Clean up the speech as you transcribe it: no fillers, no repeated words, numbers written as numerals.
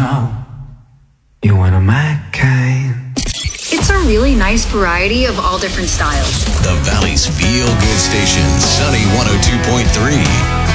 know you one of my kind. It's a really nice variety of all different styles. The Valley's feel-good station, Sunny 102.3.